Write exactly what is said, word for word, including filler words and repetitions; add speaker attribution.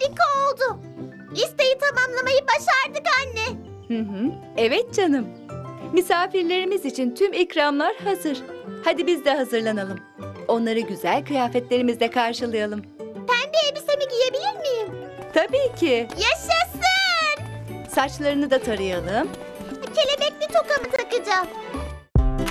Speaker 1: dakika oldu. Listeyi tamamlamayı başardık anne.
Speaker 2: Hı hı. Evet canım. Misafirlerimiz için tüm ikramlar hazır. Hadi biz de hazırlanalım. Onları güzel kıyafetlerimizle karşılayalım.
Speaker 1: Pembe elbisemi giyebilir miyim?
Speaker 2: Tabii ki.
Speaker 1: Yaşasın!
Speaker 2: Saçlarını da tarayalım.
Speaker 1: Kelebekli tokamı takacağım.